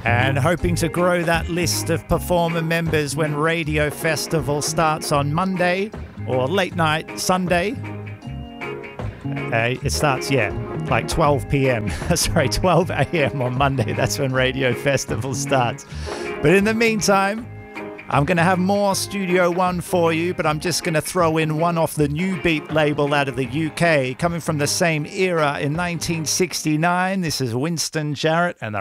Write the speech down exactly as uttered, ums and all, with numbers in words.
And hoping to grow that list of performer members when Radio Festival starts on Monday or late night Sunday. Uh, it starts, yeah, like twelve p.m. Sorry, twelve a.m. on Monday. That's when Radio Festival starts. But in the meantime, I'm going to have more Studio One for you, but I'm just going to throw in one off the New Beat label out of the U K, coming from the same era in nineteen sixty-nine. This is Winston Jarrett and the